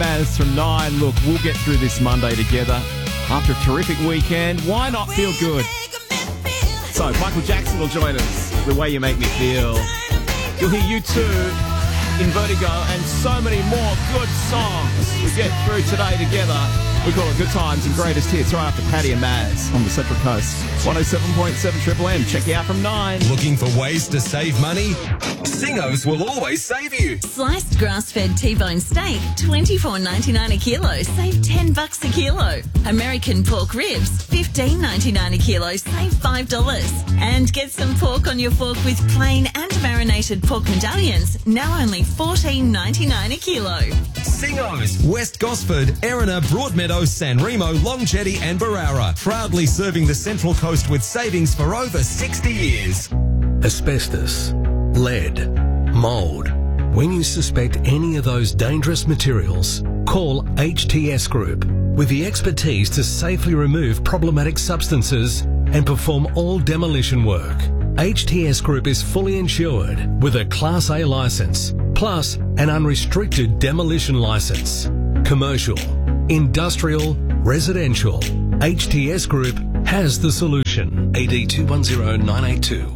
and Maz from 9. Look, we'll get through this Monday together. After a terrific weekend, why not feel good? So, Michael Jackson will join us. The Way You Make Me Feel. You'll hear U2 in Vertigo and so many more good songs we get through today together. We call it Good Times and Greatest Hits right after Paddy and Maz on the Central Coast. 107.7 Triple M. Check you out from 9. Looking for ways to save money? Singos will always save you. Sliced grass-fed T-bone steak, $24.99 a kilo. Save $10 a kilo. American pork ribs, $15.99 a kilo. Save $5. And get some pork on your fork with plain and marinated pork medallions. Now only $14.99 a kilo. Singos, West Gosford, Erina, Broadmeadow, San Remo, Long Jetty and Barara. Proudly serving the Central Coast with savings for over 60 years. Asbestos, lead, mould. When you suspect any of those dangerous materials, call HTS Group with the expertise to safely remove problematic substances and perform all demolition work. HTS Group is fully insured with a Class A licence, plus an unrestricted demolition licence. Commercial, industrial, residential. HTS Group has the solution. AD 210982.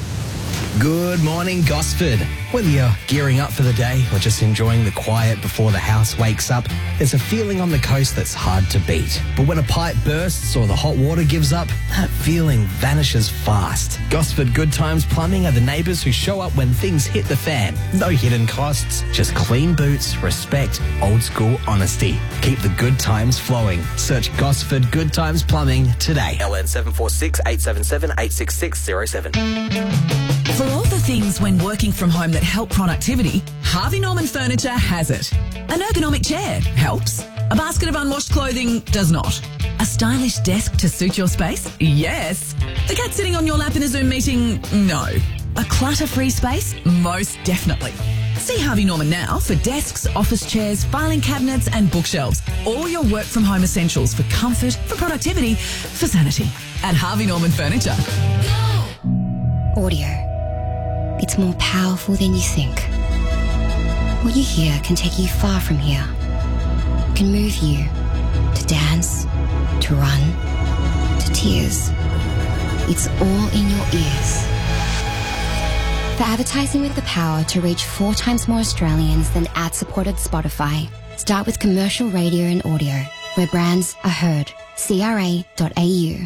Good morning, Gosford. Whether you're gearing up for the day or just enjoying the quiet before the house wakes up, there's a feeling on the coast that's hard to beat. But when a pipe bursts or the hot water gives up, that feeling vanishes fast. Gosford Good Times Plumbing are the neighbours who show up when things hit the fan. No hidden costs, just clean boots, respect, old school honesty. Keep the good times flowing. Search Gosford Good Times Plumbing today. LN 746 877 86607. For all the things when working from home that help productivity, Harvey Norman Furniture has it. An ergonomic chair helps. A basket of unwashed clothing does not. A stylish desk to suit your space? Yes. The cat sitting on your lap in a Zoom meeting? No. A clutter-free space? Most definitely. See Harvey Norman now for desks, office chairs, filing cabinets and bookshelves. All your work from home essentials for comfort, for productivity, for sanity. At Harvey Norman Furniture. Audio. It's more powerful than you think. What you hear can take you far from here. Can move you to dance, to run, to tears. It's all in your ears. For advertising with the power to reach 4 times more Australians than ad-supported Spotify, start with commercial radio and audio, where brands are heard. CRA.au.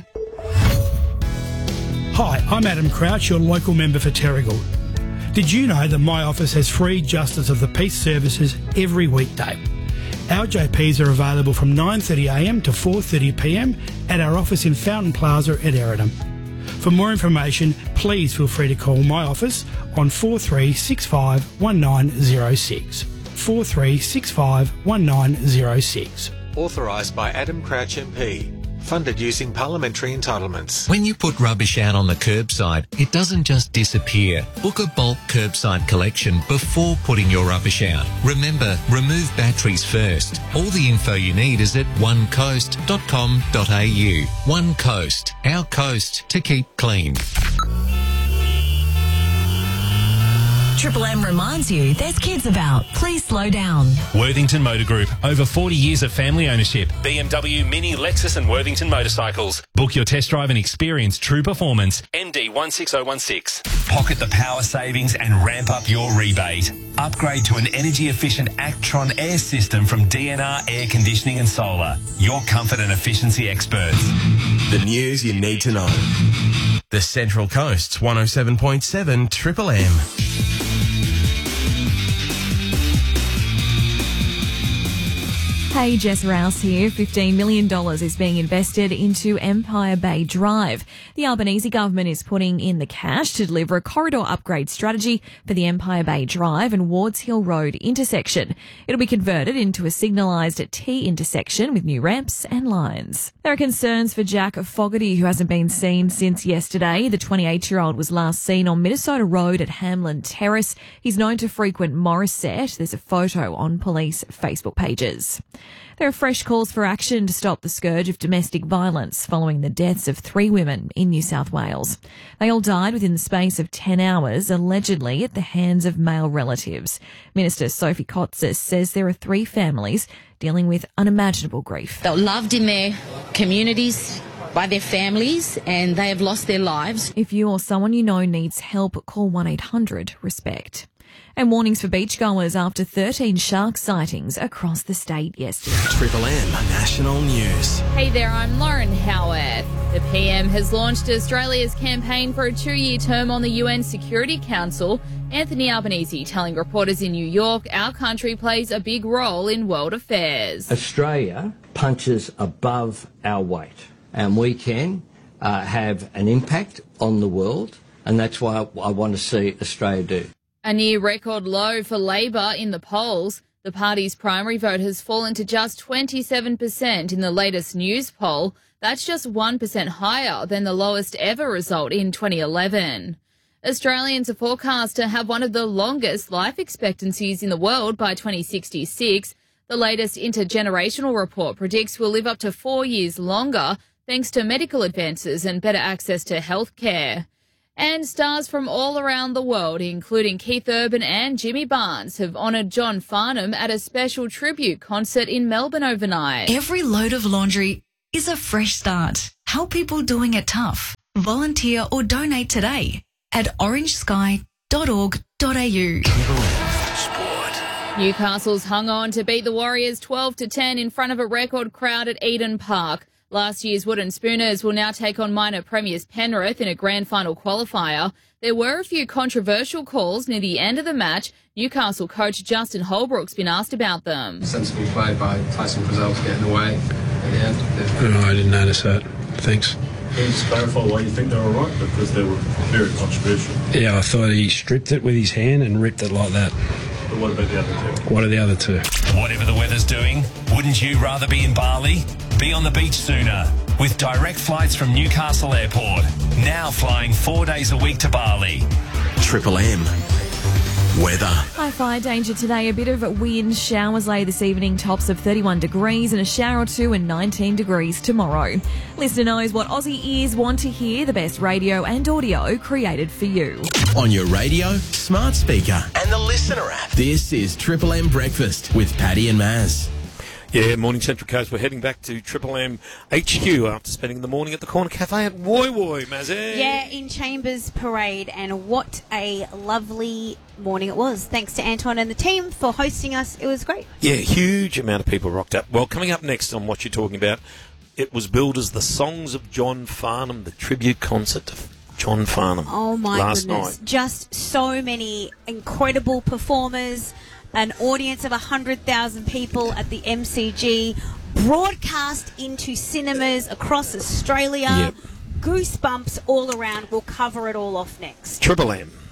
Hi, I'm Adam Crouch, your local member for Terrigal. Did you know that my office has free Justice of the Peace services every weekday? Our JPs are available from 9:30am to 4:30pm at our office in Fountain Plaza at Erina. For more information, please feel free to call my office on 4365 1906. 4365 1906. Authorised by Adam Crouch MP. Funded using parliamentary entitlements. When you put rubbish out on the curbside, it doesn't just disappear. Book a bulk curbside collection before putting your rubbish out. Remember, remove batteries first. All the info you need is at onecoast.com.au. One Coast, our coast to keep clean. Triple M reminds you there's kids about. Please slow down. Worthington Motor Group. Over 40 years of family ownership. BMW, Mini, Lexus and Worthington Motorcycles. Book your test drive and experience true performance. MD 16016. Pocket the power savings and ramp up your rebate. Upgrade to an energy-efficient Actron air system from DNR Air Conditioning and Solar. Your comfort and efficiency experts. The news you need to know. The Central Coast's 107.7 Triple M. Hey, Jess Rouse here. $15 million is being invested into Empire Bay Drive. The Albanese government is putting in the cash to deliver a corridor upgrade strategy for the Empire Bay Drive and Wards Hill Road intersection. It'll be converted into a signalised T intersection with new ramps and lines. There are concerns for Jack Fogarty, who hasn't been seen since yesterday. The 28-year-old was last seen on Minnesota Road at Hamlin Terrace. He's known to frequent Morissette. There's a photo on police Facebook pages. There are fresh calls for action to stop the scourge of domestic violence following the deaths of 3 women in New South Wales. They all died within the space of 10 hours, allegedly at the hands of male relatives. Minister Sophie Kotsis says there are 3 families dealing with unimaginable grief. They were loved in their communities by their families, and they have lost their lives. If you or someone you know needs help, call 1-800-RESPECT. And warnings for beachgoers after 13 shark sightings across the state yesterday. Triple M National News. Hey there, I'm Lauren Howarth. The PM has launched Australia's campaign for a 2-year term on the UN Security Council. Anthony Albanese telling reporters in New York our country plays a big role in world affairs. Australia punches above our weight, and we can have an impact on the world, and that's why I want to see Australia do. A near record low for Labor in the polls. The party's primary vote has fallen to just 27% in the latest news poll. That's just 1% higher than the lowest ever result in 2011. Australians are forecast to have one of the longest life expectancies in the world by 2066. The latest intergenerational report predicts we'll live up to 4 years longer thanks to medical advances and better access to health care. And stars from all around the world, including Keith Urban and Jimmy Barnes, have honoured John Farnham at a special tribute concert in Melbourne overnight. Every load of laundry is a fresh start. Help people doing it tough. Volunteer or donate today at orangesky.org.au. Newcastle's hung on to beat the Warriors 12-10 in front of a record crowd at Eden Park. Last year's Wooden Spooners will now take on minor premiers Penrith in a grand final qualifier. There were a few controversial calls near the end of the match. Newcastle coach Justin Holbrook's been asked about them. Sensible play by Tyson Frizzell to get in the way at the end. No, I didn't notice that. Thanks. Can you just clarify why you think they were right? Because they were very controversial. Yeah, I thought he stripped it with his hand and ripped it like that. But what about the other 2? What are the other 2? Whatever the weather's doing, wouldn't you rather be in Bali? Be on the beach sooner with direct flights from Newcastle Airport. Now flying 4 days a week to Bali. Triple M weather. High fire danger today. A bit of wind, showers later this evening, tops of 31 degrees and a shower or 2 and 19 degrees tomorrow. Listener knows what Aussie ears want to hear, the best radio and audio created for you. On your radio, smart speaker and the Listener app. This is Triple M Breakfast with Paddy and Maz. Yeah, morning Central Coast. We're heading back to Triple M HQ after spending the morning at the Corner Cafe at Woy Woy, Mazzy. Yeah, in Chambers Parade, and what a lovely morning it was. Thanks to Anton and the team for hosting us. It was great. Yeah, huge amount of people rocked up. Well, coming up next on what you're talking about, it was billed as the Songs of John Farnham, the tribute concert to John Farnham. Oh my last goodness. night. Just so many incredible performers. An audience of 100,000 people at the MCG, broadcast into cinemas across Australia. Yep. Goosebumps all around. We'll cover it all off next. Triple M.